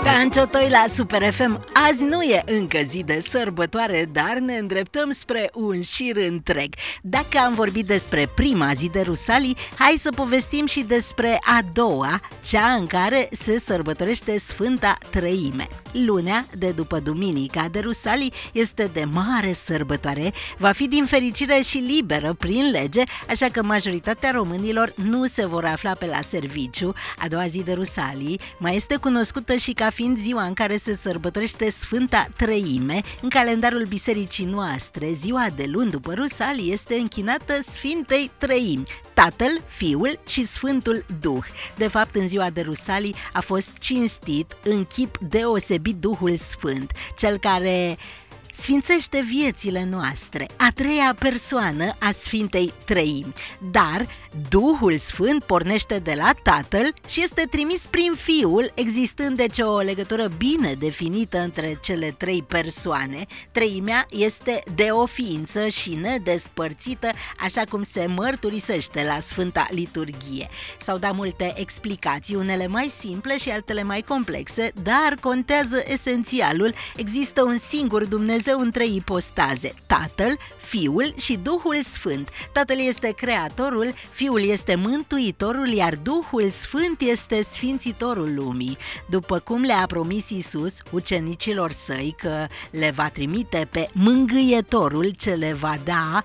Canciotoi la Super FM. Azi nu e încă zi de sărbătoare, dar ne îndreptăm spre un șir întreg. Dacă am vorbit despre prima zi de Rusalii, hai să povestim și despre a doua, cea în care se sărbătorește Sfânta Trăime. Lunea de după Duminica de Rusalii este de mare sărbătoare, va fi din fericire și liberă prin lege, așa că majoritatea românilor nu se vor afla pe la serviciu. A doua zi de Rusalii mai este cunoscută și ca fiind ziua în care se sărbătorește Sfânta Trăime. În calendarul bisericii noastre, ziua de luni după Rusalii este închinată Sfintei Trăimi, Tatăl, Fiul și Sfântul Duh. De fapt, în ziua de Rusalii a fost cinstit în chip deosebit Duhul Sfânt, cel care sfințește viețile noastre, a treia persoană a Sfintei Trăimi. Dar Duhul Sfânt pornește de la Tatăl și este trimis prin Fiul, existând deci o legătură bine definită între cele trei persoane. Treimea este de o ființă și nedespărțită, așa cum se mărturisește la Sfânta Liturghie. S-au dat multe explicații, unele mai simple și altele mai complexe, dar contează esențialul: există un singur Dumnezeu în trei ipostaze: Tatăl, Fiul și Duhul Sfânt. Tatăl este Creatorul, Fiul este Mântuitorul, iar Duhul Sfânt este Sfințitorul lumii. După cum le-a promis Iisus ucenicilor săi că le va trimite pe Mângâietorul ce le va da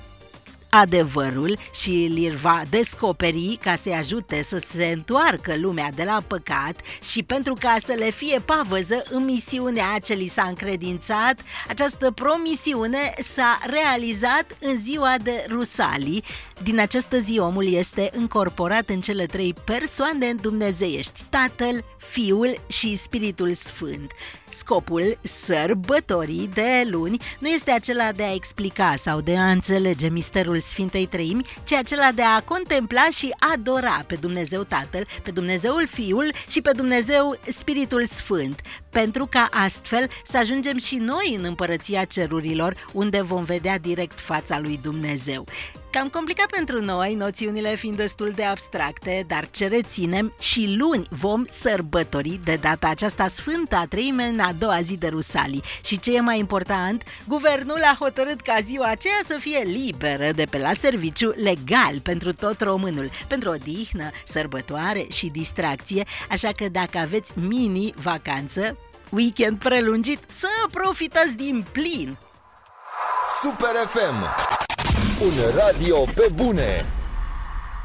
adevărul și îl va descoperi ca să-i ajute să se întoarcă lumea de la păcat și pentru ca să le fie pavăză în misiunea ce li s-a încredințat, această promisiune s-a realizat în ziua de Rusalii. Din această zi omul este încorporat în cele trei persoane dumnezeiești: Tatăl, Fiul și Spiritul Sfânt. Scopul sărbătorii de luni nu este acela de a explica sau de a înțelege misterul Sfintei Trăimi, ci acela de a contempla și adora pe Dumnezeu Tatăl, pe Dumnezeul Fiul și pe Dumnezeu Spiritul Sfânt, pentru ca astfel să ajungem și noi în împărăția cerurilor, unde vom vedea direct fața lui Dumnezeu. Cam complicat pentru noi, noțiunile fiind destul de abstracte, dar ce reținem: și luni vom sărbători de data aceasta Sfânta Trăime în a doua zi de Rusalii. Și ce e mai important, guvernul a hotărât ca ziua aceea să fie liberă de pe la serviciu, legal pentru tot românul, pentru odihnă, sărbătoare și distracție, așa că dacă aveți mini-vacanță, weekend prelungit, să profitați din plin! Super FM, un radio pe bune.